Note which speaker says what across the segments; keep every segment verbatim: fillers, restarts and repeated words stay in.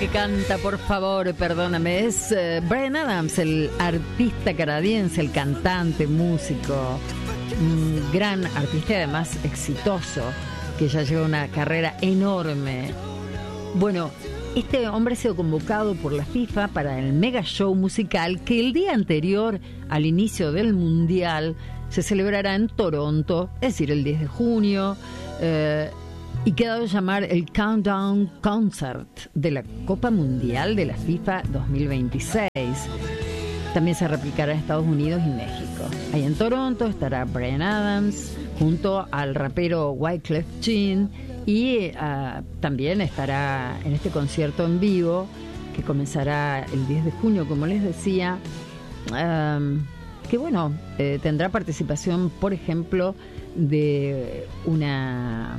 Speaker 1: Que canta, por favor, perdóname, es uh, Bryan Adams, el artista canadiense, el cantante, músico, un gran artista y además exitoso, que ya lleva una carrera enorme. Bueno, este hombre ha sido convocado por la FIFA para el mega show musical que el día anterior al inicio del Mundial se celebrará en Toronto, es decir, el diez de junio, eh, y que ha dado a llamar el Countdown Concert de la Copa Mundial de la FIFA dos mil veintiséis. También se replicará en Estados Unidos y México. Ahí en Toronto estará Bryan Adams junto al rapero Wyclef Jean y uh, también estará en este concierto en vivo que comenzará el diez de junio, como les decía, um, que bueno, eh, tendrá participación, por ejemplo, de una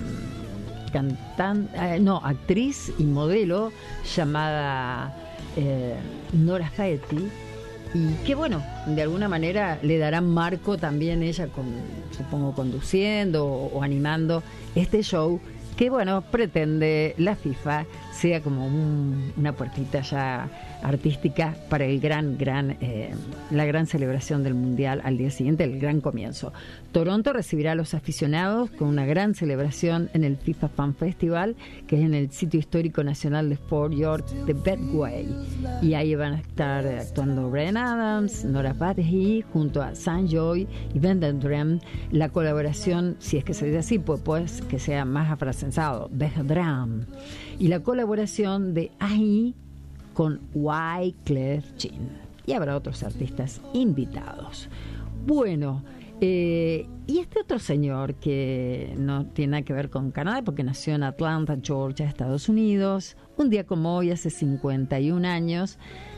Speaker 1: cantante, eh, no, actriz y modelo llamada eh, Nora Faetti, y que bueno, de alguna manera le dará marco también ella, con, supongo, conduciendo o, o animando este show que bueno, pretende la FIFA sea como un, una puertita ya artística para el gran, gran, eh, la gran celebración del Mundial al día siguiente, el gran comienzo. Toronto recibirá a los aficionados con una gran celebración en el FIFA Fan Festival, que es en el sitio histórico nacional de Fort York de Bedway. Y ahí van a estar actuando Bryan Adams, Nora Faetti, junto a Sanjoy y Vendendrem. La colaboración, si es que se dice así, pues, pues que sea más afrancesado, Vendendrem. Y la colaboración de Ahi con Wyclef Jean. Y habrá otros artistas invitados. Bueno, eh, y este otro señor que no tiene nada que ver con Canadá, porque nació en Atlanta, Georgia, Estados Unidos, un día como hoy, hace cincuenta y un años,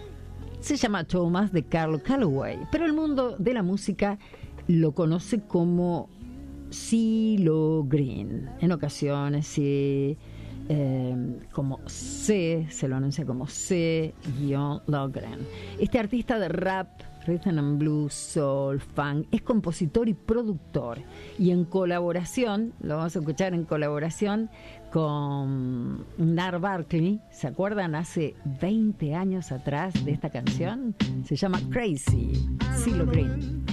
Speaker 1: se llama Thomas de Carlo Calloway, pero el mundo de la música lo conoce como CeeLo Green. En ocasiones, sí. Eh, como C, se lo anuncia como C Logren. Este artista de rap, rhythm and blues, soul, funk, es compositor y productor, y en colaboración, lo vamos a escuchar en colaboración con Nar Barkley. ¿Se acuerdan hace veinte años atrás de esta canción? Se llama Crazy, CeeLo Green.